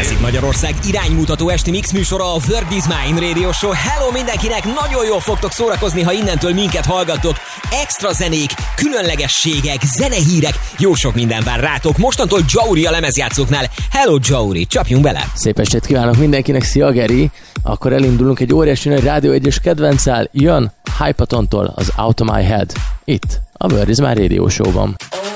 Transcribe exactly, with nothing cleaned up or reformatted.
Játszik Magyarország iránymutató esti mix műsora, a Word is Mine Radio Show. Hello mindenkinek, nagyon jól fogtok szórakozni, ha innentől minket hallgattok. Extra zenék, különlegességek, zenehírek, jó sok minden vár rátok. Mostantól Jauri a lemezjátszóknál. Hello Jauri, csapjunk bele! Szép estét kívánok mindenkinek, szia Geri! Akkor elindulunk egy óriási nagy Rádió egyes kedvenccel, jön Hypatontól az Out of My Head. Itt, a Word is Mine Radio Show-ban.